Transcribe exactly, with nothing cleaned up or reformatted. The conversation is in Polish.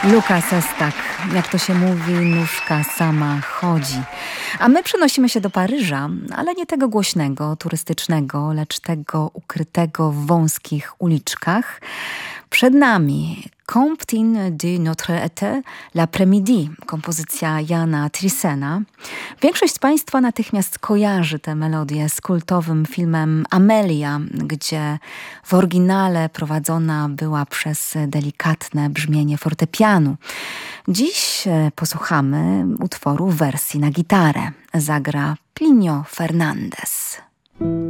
Lukas Estak, jak to się mówi, nóżka sama chodzi. A my przenosimy się do Paryża, ale nie tego głośnego, turystycznego, lecz tego ukrytego w wąskich uliczkach. Przed nami Comptine de notre été, l'après-midi, kompozycja Jana Trissena. Większość z Państwa natychmiast kojarzy tę melodię z kultowym filmem Amelia, gdzie w oryginale prowadzona była przez delikatne brzmienie fortepianu. Dziś posłuchamy utworu w wersji na gitarę. Zagra Plinio Fernandez.